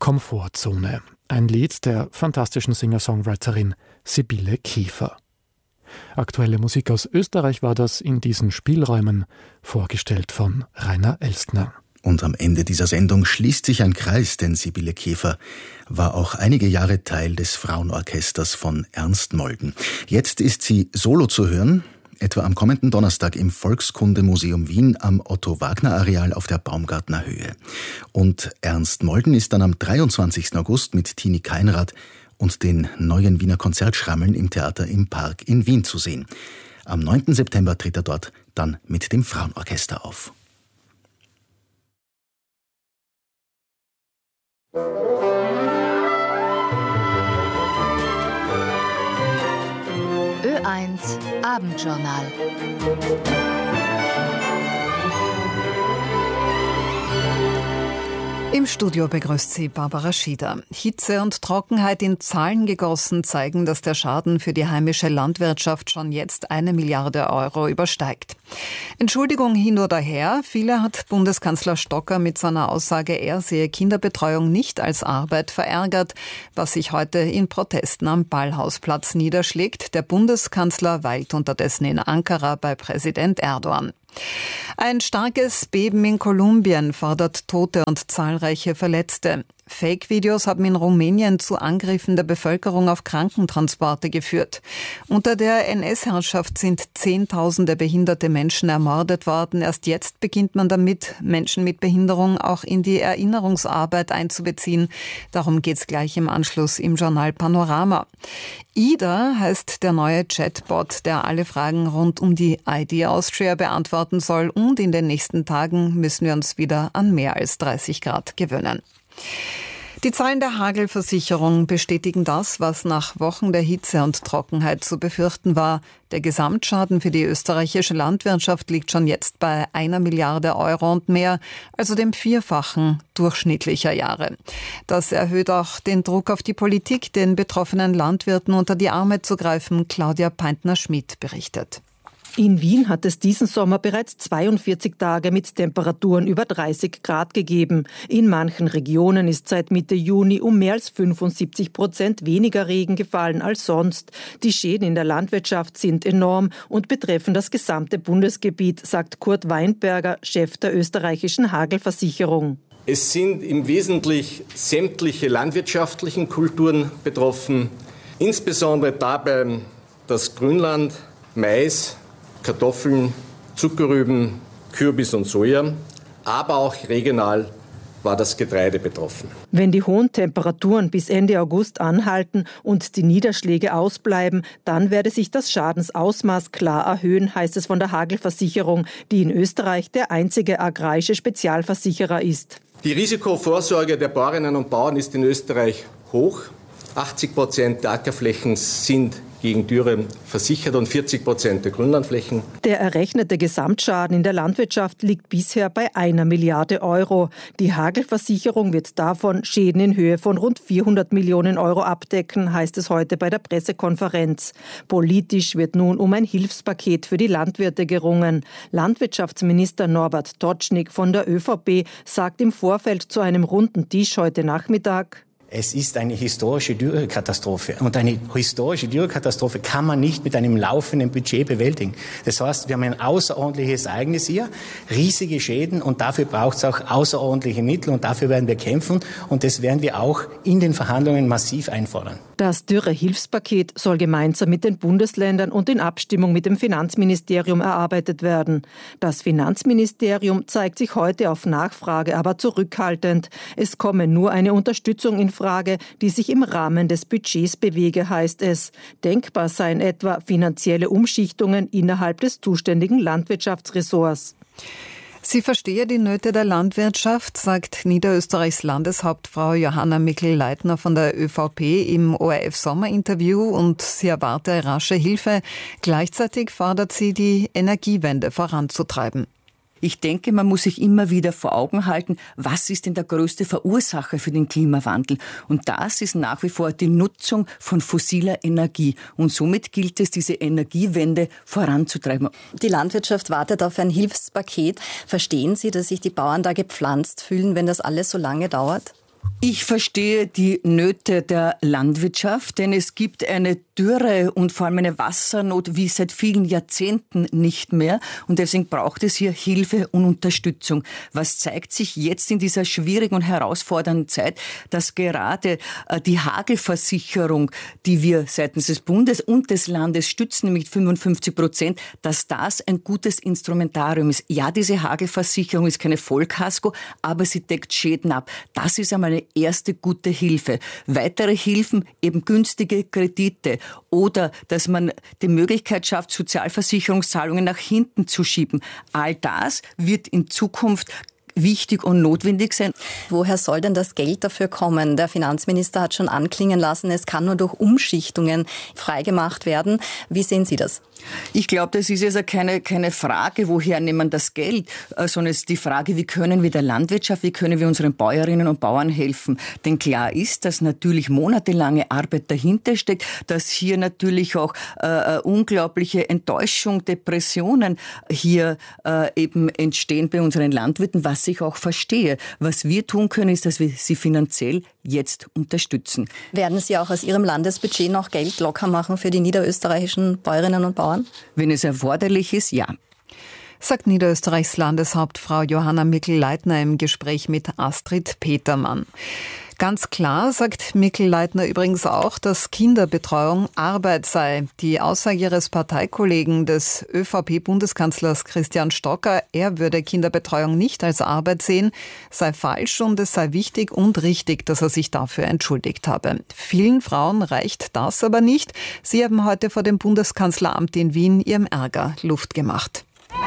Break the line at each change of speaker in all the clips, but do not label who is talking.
Komfortzone. Ein Lied der fantastischen Singer-Songwriterin Sibylle Kiefer. Aktuelle Musik aus Österreich war das in diesen Spielräumen, vorgestellt von Rainer Elstner.
Und am Ende dieser Sendung schließt sich ein Kreis, denn Sibylle Kiefer war auch einige Jahre Teil des Frauenorchesters von Ernst Molden. Jetzt ist sie solo zu hören, etwa am kommenden Donnerstag im Volkskundemuseum Wien am Otto-Wagner-Areal auf der Baumgartner Höhe. Und Ernst Molden ist dann am 23. August mit Tini Keinrad und den neuen Wiener Konzertschrammeln im Theater im Park in Wien zu sehen. Am 9. September tritt er dort dann mit dem Frauenorchester auf.
Ö1 Abendjournal. Im Studio begrüßt sie Barbara Schieder. Hitze und Trockenheit in Zahlen gegossen zeigen, dass der Schaden für die heimische Landwirtschaft schon jetzt 1 Milliarde Euro übersteigt. Entschuldigung hin oder her, viele hat Bundeskanzler Stocker mit seiner Aussage, er sehe Kinderbetreuung nicht als Arbeit, verärgert, was sich heute in Protesten am Ballhausplatz niederschlägt. Der Bundeskanzler weilt unterdessen in Ankara bei Präsident Erdogan. Ein starkes Beben in Kolumbien fordert Tote und zahlreiche Verletzte. Fake-Videos haben in Rumänien zu Angriffen der Bevölkerung auf Krankentransporte geführt. Unter der NS-Herrschaft sind Zehntausende behinderte Menschen ermordet worden. Erst jetzt beginnt man damit, Menschen mit Behinderung auch in die Erinnerungsarbeit einzubeziehen. Darum geht's gleich im Anschluss im Journal Panorama. Ida heißt der neue Chatbot, der alle Fragen rund um die ID Austria beantworten soll. Und in den nächsten Tagen müssen wir uns wieder an mehr als 30 Grad gewöhnen. Die Zahlen der Hagelversicherung bestätigen das, was nach Wochen der Hitze und Trockenheit zu befürchten war. Der Gesamtschaden für die österreichische Landwirtschaft liegt schon jetzt bei 1 Milliarde Euro und mehr, also dem Vierfachen durchschnittlicher Jahre. Das erhöht auch den Druck auf die Politik, den betroffenen Landwirten unter die Arme zu greifen. Claudia Peintner-Schmidt berichtet.
In Wien hat es diesen Sommer bereits 42 Tage mit Temperaturen über 30 Grad gegeben. In manchen Regionen ist seit Mitte Juni um mehr als 75% weniger Regen gefallen als sonst. Die Schäden in der Landwirtschaft sind enorm und betreffen das gesamte Bundesgebiet, sagt Kurt Weinberger, Chef der österreichischen Hagelversicherung.
Es sind im Wesentlichen sämtliche landwirtschaftlichen Kulturen betroffen, insbesondere dabei das Grünland, Mais, Kartoffeln, Zuckerrüben, Kürbis und Soja, aber auch regional war das Getreide betroffen.
Wenn die hohen Temperaturen bis Ende August anhalten und die Niederschläge ausbleiben, dann werde sich das Schadensausmaß klar erhöhen, heißt es von der Hagelversicherung, die in Österreich der einzige agrarische Spezialversicherer ist.
Die Risikovorsorge der Bäuerinnen und Bauern ist in Österreich hoch. 80% der Ackerflächen sind gegen Dürre versichert und 40% der Grünlandflächen.
Der errechnete Gesamtschaden in der Landwirtschaft liegt bisher bei 1 Milliarde Euro. Die Hagelversicherung wird davon Schäden in Höhe von rund 400 Millionen Euro abdecken, heißt es heute bei der Pressekonferenz. Politisch wird nun um ein Hilfspaket für die Landwirte gerungen. Landwirtschaftsminister Norbert Totschnig von der ÖVP sagt im Vorfeld zu einem runden Tisch heute Nachmittag:
Es ist eine historische Dürrekatastrophe. Und eine historische Dürrekatastrophe kann man nicht mit einem laufenden Budget bewältigen. Das heißt, wir haben ein außerordentliches Ereignis hier, riesige Schäden, und dafür braucht es auch außerordentliche Mittel, und dafür werden wir kämpfen, und das werden wir auch in den Verhandlungen massiv einfordern.
Das Dürre-Hilfspaket soll gemeinsam mit den Bundesländern und in Abstimmung mit dem Finanzministerium erarbeitet werden. Das Finanzministerium zeigt sich heute auf Nachfrage aber zurückhaltend. Es komme nur eine Unterstützung in Frage, die sich im Rahmen des Budgets bewege, heißt es. Denkbar seien etwa finanzielle Umschichtungen innerhalb des zuständigen Landwirtschaftsressorts.
Sie verstehe die Nöte der Landwirtschaft, sagt Niederösterreichs Landeshauptfrau Johanna Mikl-Leitner von der ÖVP im ORF-Sommerinterview, und sie erwarte rasche Hilfe. Gleichzeitig fordert sie, die Energiewende voranzutreiben.
Ich denke, man muss sich immer wieder vor Augen halten, was ist denn der größte Verursacher für den Klimawandel? Und das ist nach wie vor die Nutzung von fossiler Energie. Und somit gilt es, diese Energiewende voranzutreiben.
Die Landwirtschaft wartet auf ein Hilfspaket. Verstehen Sie, dass sich die Bauern da gepflanzt fühlen, wenn das alles so lange dauert?
Ich verstehe die Nöte der Landwirtschaft, denn es gibt eine Dürre und vor allem eine Wassernot wie seit vielen Jahrzehnten nicht mehr. Und deswegen braucht es hier Hilfe und Unterstützung. Was zeigt sich jetzt in dieser schwierigen und herausfordernden Zeit, dass gerade die Hagelversicherung, die wir seitens des Bundes und des Landes stützen, nämlich 55%, dass das ein gutes Instrumentarium ist. Ja, diese Hagelversicherung ist keine Vollkasko, aber sie deckt Schäden ab. Das ist einmal eine erste gute Hilfe. Weitere Hilfen, eben günstige Kredite oder dass man die Möglichkeit schafft, Sozialversicherungszahlungen nach hinten zu schieben. All das wird in Zukunft wichtig und notwendig sein.
Woher soll denn das Geld dafür kommen? Der Finanzminister hat schon anklingen lassen, es kann nur durch Umschichtungen freigemacht werden. Wie sehen Sie das?
Ich glaube, das ist also keine Frage, woher nehmen wir das Geld, sondern es ist die Frage, wie können wir der Landwirtschaft, wie können wir unseren Bäuerinnen und Bauern helfen. Denn klar ist, dass natürlich monatelange Arbeit dahinter steckt, dass hier natürlich auch unglaubliche Enttäuschung, Depressionen hier eben entstehen bei unseren Landwirten, was ich auch verstehe. Was wir tun können, ist, dass wir sie finanziell jetzt unterstützen.
Werden Sie auch aus Ihrem Landesbudget noch Geld locker machen für die niederösterreichischen Bäuerinnen und Bauern?
Wenn es erforderlich ist, ja.
Sagt Niederösterreichs Landeshauptfrau Johanna Mikl-Leitner im Gespräch mit Astrid Petermann. Ganz klar sagt Mikl-Leitner übrigens auch, dass Kinderbetreuung Arbeit sei. Die Aussage ihres Parteikollegen des ÖVP-Bundeskanzlers Christian Stocker, er würde Kinderbetreuung nicht als Arbeit sehen, sei falsch und es sei wichtig und richtig, dass er sich dafür entschuldigt habe. Vielen Frauen reicht das aber nicht. Sie haben heute vor dem Bundeskanzleramt in Wien ihrem Ärger Luft gemacht.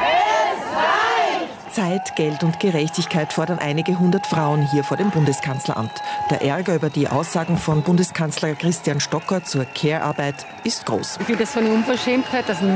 Zeit, Geld und Gerechtigkeit fordern einige hundert Frauen hier vor dem Bundeskanzleramt. Der Ärger über die Aussagen von Bundeskanzler Christian Stocker zur Care-Arbeit ist groß.
Ich finde das so eine Unverschämtheit, dass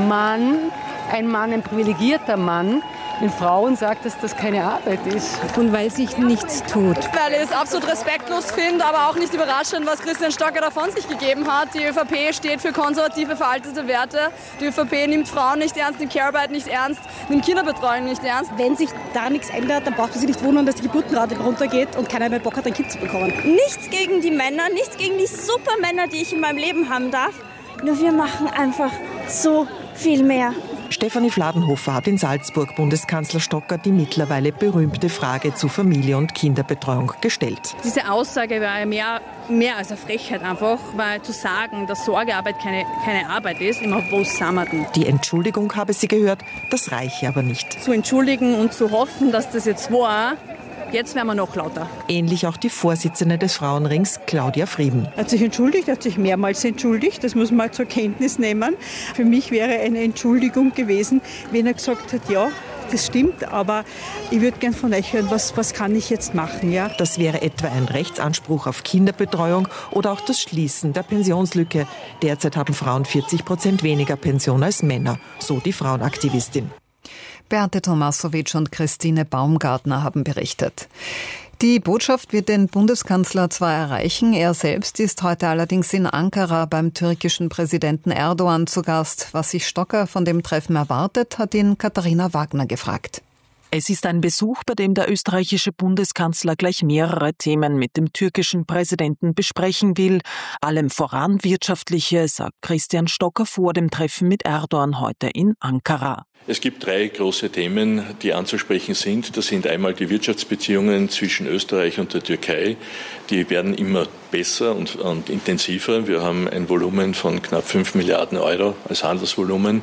ein privilegierter Mann, den Frauen sagt, dass das keine Arbeit ist.
Und weil sich nichts tut.
Weil ich es absolut respektlos finde, aber auch nicht überraschend, was Christian Stocker da von sich gegeben hat. Die ÖVP steht für konservative, veraltete Werte. Die ÖVP nimmt Frauen nicht ernst, nimmt Care-Arbeit nicht ernst, nimmt Kinderbetreuung nicht ernst.
Wenn sich da nichts ändert, dann braucht man sich nicht wundern, dass die Geburtenrate runtergeht und keiner mehr Bock hat, ein Kind zu bekommen.
Nichts gegen die Männer, nichts gegen die Supermänner, die ich in meinem Leben haben darf. Nur wir machen einfach so viel mehr.
Stefanie Fladenhofer hat in Salzburg Bundeskanzler Stocker die mittlerweile berühmte Frage zu Familie- und Kinderbetreuung gestellt.
Diese Aussage war mehr als eine Frechheit einfach, weil zu sagen, dass Sorgearbeit keine Arbeit ist, immer wo sind wir denn?
Die Entschuldigung habe sie gehört, das reiche aber nicht.
Zu entschuldigen und zu hoffen, dass das jetzt war, jetzt werden wir noch lauter.
Ähnlich auch die Vorsitzende des Frauenrings, Claudia Frieben.
Er hat sich entschuldigt, hat sich mehrmals entschuldigt. Das muss man halt zur Kenntnis nehmen. Für mich wäre eine Entschuldigung gewesen, wenn er gesagt hat, ja, das stimmt, aber ich würde gern von euch hören, was kann ich jetzt machen? Ja?
Das wäre etwa ein Rechtsanspruch auf Kinderbetreuung oder auch das Schließen der Pensionslücke. Derzeit haben Frauen 40% weniger Pension als Männer, so die Frauenaktivistin.
Beate Tomasowitsch und Christine Baumgartner haben berichtet. Die Botschaft wird den Bundeskanzler zwar erreichen, er selbst ist heute allerdings in Ankara beim türkischen Präsidenten Erdogan zu Gast. Was sich Stocker von dem Treffen erwartet, hat ihn Katharina Wagner gefragt.
Es ist ein Besuch, bei dem der österreichische Bundeskanzler gleich mehrere Themen mit dem türkischen Präsidenten besprechen will. Allem voran wirtschaftliche, sagt Christian Stocker vor dem Treffen mit Erdogan heute in Ankara.
Es gibt 3 große Themen, die anzusprechen sind. Das sind einmal die Wirtschaftsbeziehungen zwischen Österreich und der Türkei. Die werden immer besser und intensiver. Wir haben ein Volumen von knapp 5 Milliarden Euro als Handelsvolumen.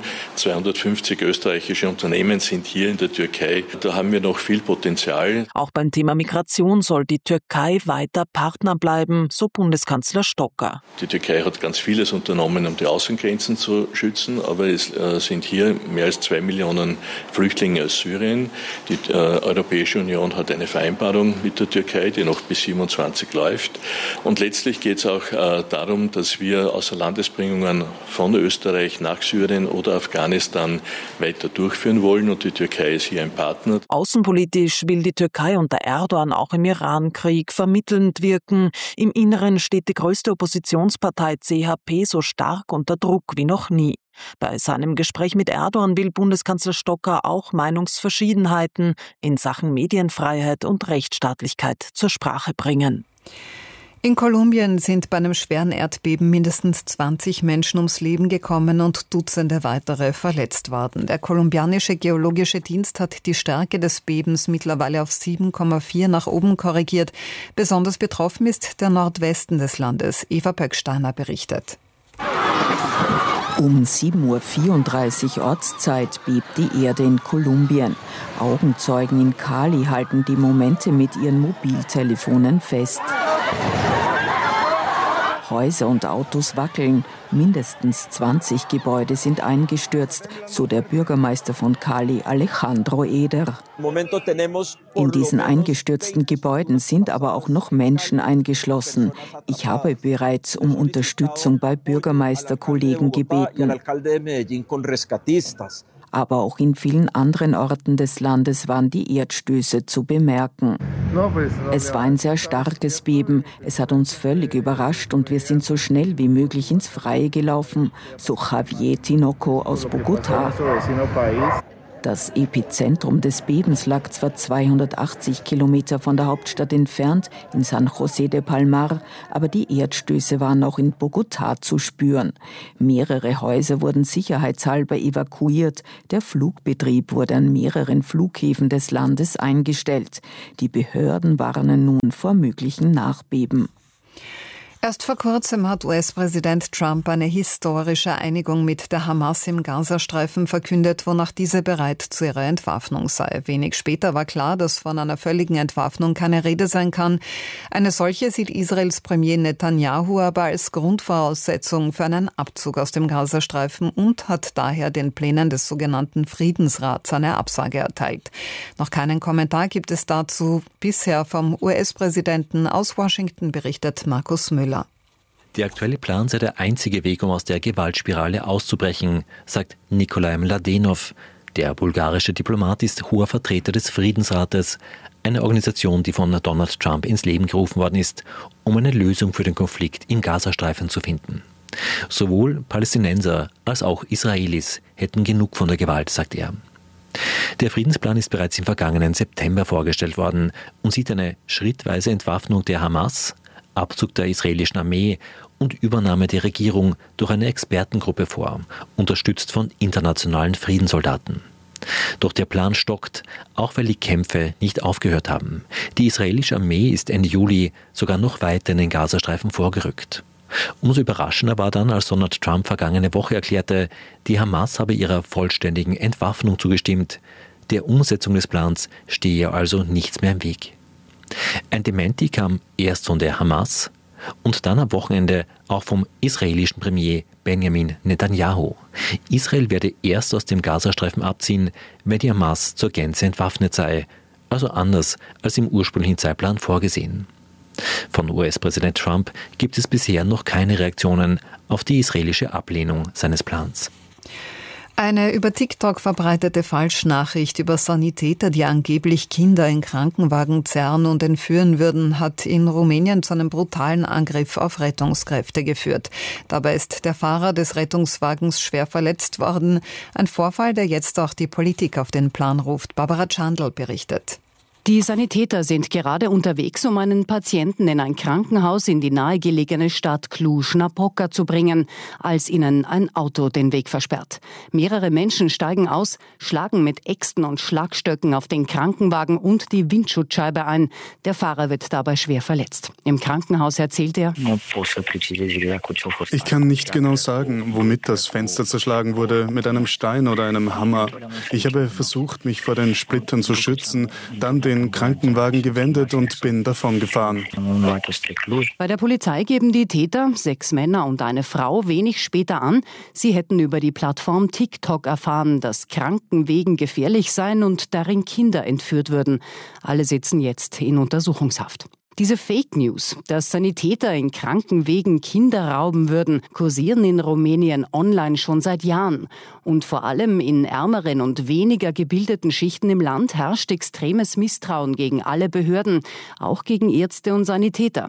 250 österreichische Unternehmen sind hier in der Türkei. Da haben wir noch viel Potenzial.
Auch beim Thema Migration soll die Türkei weiter Partner bleiben, so Bundeskanzler Stocker.
Die Türkei hat ganz vieles unternommen, um die Außengrenzen zu schützen, aber es sind hier mehr als 2 Millionen Flüchtlinge aus Syrien. Die Europäische Union hat eine Vereinbarung mit der Türkei, die noch bis 27 läuft. Und letztlich geht es auch darum, dass wir Außerlandesbringungen von Österreich nach Syrien oder Afghanistan weiter durchführen wollen. Und die Türkei ist hier ein Partner.
Außenpolitisch will die Türkei unter Erdogan auch im Iran-Krieg vermittelnd wirken. Im Inneren steht die größte Oppositionspartei CHP so stark unter Druck wie noch nie. Bei seinem Gespräch mit Erdogan will Bundeskanzler Stocker auch Meinungsverschiedenheiten in Sachen Medienfreiheit und Rechtsstaatlichkeit zur Sprache bringen.
In Kolumbien sind bei einem schweren Erdbeben mindestens 20 Menschen ums Leben gekommen und Dutzende weitere verletzt worden. Der kolumbianische Geologische Dienst hat die Stärke des Bebens mittlerweile auf 7,4 nach oben korrigiert. Besonders betroffen ist der Nordwesten des Landes. Eva Pöcksteiner berichtet.
Um 7:34 Uhr Ortszeit bebt die Erde in Kolumbien. Augenzeugen in Cali halten die Momente mit ihren Mobiltelefonen fest. Häuser und Autos wackeln. Mindestens 20 Gebäude sind eingestürzt, so der Bürgermeister von Cali, Alejandro Eder. In diesen eingestürzten Gebäuden sind aber auch noch Menschen eingeschlossen. Ich habe bereits um Unterstützung bei Bürgermeisterkollegen gebeten. Aber auch in vielen anderen Orten des Landes waren die Erdstöße zu bemerken. Es war ein sehr starkes Beben. Es hat uns völlig überrascht und wir sind so schnell wie möglich ins Freie gelaufen, so Javier Tinoco aus Bogotá. Das Epizentrum des Bebens lag zwar 280 Kilometer von der Hauptstadt entfernt, in San José de Palmar, aber die Erdstöße waren auch in Bogotá zu spüren. Mehrere Häuser wurden sicherheitshalber evakuiert. Der Flugbetrieb wurde an mehreren Flughäfen des Landes eingestellt. Die Behörden warnen nun vor möglichen Nachbeben.
Erst vor kurzem hat US-Präsident Trump eine historische Einigung mit der Hamas im Gazastreifen verkündet, wonach diese bereit zu ihrer Entwaffnung sei. Wenig später war klar, dass von einer völligen Entwaffnung keine Rede sein kann. Eine solche sieht Israels Premier Netanyahu aber als Grundvoraussetzung für einen Abzug aus dem Gazastreifen und hat daher den Plänen des sogenannten Friedensrats eine Absage erteilt. Noch keinen Kommentar gibt es dazu bisher vom US-Präsidenten. Aus Washington berichtet Markus Müller.
Der aktuelle Plan sei der einzige Weg, um aus der Gewaltspirale auszubrechen, sagt Nikolai Mladenov. Der bulgarische Diplomat ist hoher Vertreter des Friedensrates, eine Organisation, die von Donald Trump ins Leben gerufen worden ist, um eine Lösung für den Konflikt im Gazastreifen zu finden. Sowohl Palästinenser als auch Israelis hätten genug von der Gewalt, sagt er. Der Friedensplan ist bereits im vergangenen September vorgestellt worden und sieht eine schrittweise Entwaffnung der Hamas, Abzug der israelischen Armee und Übernahme der Regierung durch eine Expertengruppe vor, unterstützt von internationalen Friedenssoldaten. Doch der Plan stockt, auch weil die Kämpfe nicht aufgehört haben. Die israelische Armee ist Ende Juli sogar noch weiter in den Gazastreifen vorgerückt. Umso überraschender war dann, als Donald Trump vergangene Woche erklärte, die Hamas habe ihrer vollständigen Entwaffnung zugestimmt. Der Umsetzung des Plans stehe also nichts mehr im Weg. Ein Dementi kam erst von der Hamas und dann am Wochenende auch vom israelischen Premier Benjamin Netanyahu. Israel werde erst aus dem Gazastreifen abziehen, wenn die Hamas zur Gänze entwaffnet sei, also anders als im ursprünglichen Zeitplan vorgesehen. Von US-Präsident Trump gibt es bisher noch keine Reaktionen auf die israelische Ablehnung seines Plans.
Eine über TikTok verbreitete Falschnachricht über Sanitäter, die angeblich Kinder in Krankenwagen zerren und entführen würden, hat in Rumänien zu einem brutalen Angriff auf Rettungskräfte geführt. Dabei ist der Fahrer des Rettungswagens schwer verletzt worden. Ein Vorfall, der jetzt auch die Politik auf den Plan ruft. Barbara Chandl berichtet.
Die Sanitäter sind gerade unterwegs, um einen Patienten in ein Krankenhaus in die nahegelegene Stadt Cluj-Napoca zu bringen, als ihnen ein Auto den Weg versperrt. Mehrere Menschen steigen aus, schlagen mit Äxten und Schlagstöcken auf den Krankenwagen und die Windschutzscheibe ein. Der Fahrer wird dabei schwer verletzt. Im Krankenhaus erzählt er:
Ich kann nicht genau sagen, womit das Fenster zerschlagen wurde, mit einem Stein oder einem Hammer. Ich habe versucht, mich vor den Splittern zu schützen, dann den Krankenwagen gewendet und bin davon gefahren.
Bei der Polizei geben die Täter, 6 Männer und eine Frau, wenig später an, sie hätten über die Plattform TikTok erfahren, dass Krankenwegen gefährlich seien und darin Kinder entführt würden. Alle sitzen jetzt in Untersuchungshaft. Diese Fake News, dass Sanitäter in Krankenwegen Kinder rauben würden, kursieren in Rumänien online schon seit Jahren. Und vor allem in ärmeren und weniger gebildeten Schichten im Land herrscht extremes Misstrauen gegen alle Behörden, auch gegen Ärzte und Sanitäter.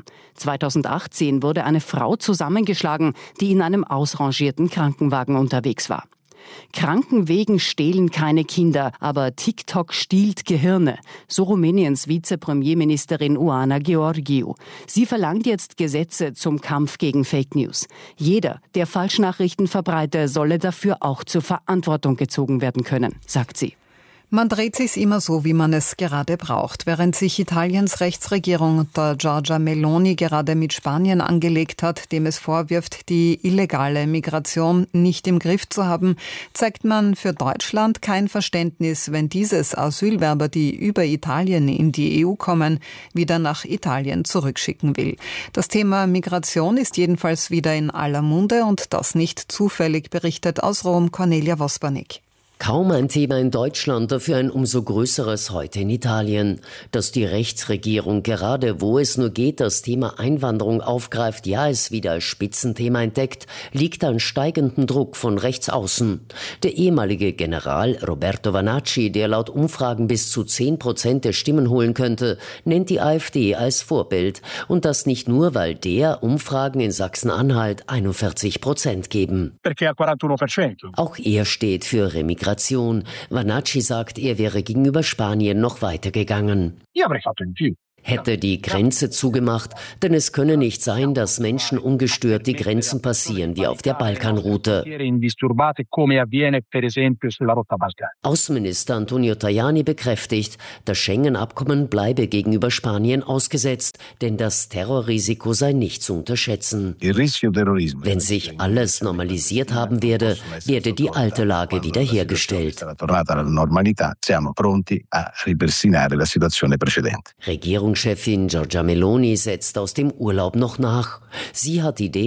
2018 wurde eine Frau zusammengeschlagen, die in einem ausrangierten Krankenwagen unterwegs war. Krankenwegen stehlen keine Kinder, aber TikTok stiehlt Gehirne. So Rumäniens Vizepremierministerin Oana Georgiou. Sie verlangt jetzt Gesetze zum Kampf gegen Fake News. Jeder, der Falschnachrichten verbreite, solle dafür auch zur Verantwortung gezogen werden können, sagt sie.
Man dreht sich's immer so, wie man es gerade braucht. Während sich Italiens Rechtsregierung unter Giorgia Meloni gerade mit Spanien angelegt hat, dem es vorwirft, die illegale Migration nicht im Griff zu haben, zeigt man für Deutschland kein Verständnis, wenn dieses Asylwerber, die über Italien in die EU kommen, wieder nach Italien zurückschicken will. Das Thema Migration ist jedenfalls wieder in aller Munde und das nicht zufällig, berichtet aus Rom Cornelia Vospanik.
Kaum ein Thema in Deutschland, dafür ein umso größeres heute in Italien. Dass die Rechtsregierung gerade, wo es nur geht, das Thema Einwanderung aufgreift, ja es wieder als Spitzenthema entdeckt, liegt an steigendem Druck von rechts außen. Der ehemalige General Roberto Vanacci, der laut Umfragen bis zu 10% der Stimmen holen könnte, nennt die AfD als Vorbild. Und das nicht nur, weil der Umfragen in Sachsen-Anhalt 41% geben. Auch er steht für Remigration. Vanacci sagt, er wäre gegenüber Spanien noch weitergegangen. Hätte die Grenze zugemacht, denn es könne nicht sein, dass Menschen ungestört die Grenzen passieren, wie auf der Balkanroute. Außenminister Antonio Tajani bekräftigt, das Schengen-Abkommen bleibe gegenüber Spanien ausgesetzt, denn das Terrorrisiko sei nicht zu unterschätzen. Wenn sich alles normalisiert haben werde, werde die alte Lage wiederhergestellt. Regierungschefin Giorgia Meloni setzt aus dem Urlaub noch nach. Sie hat Ideen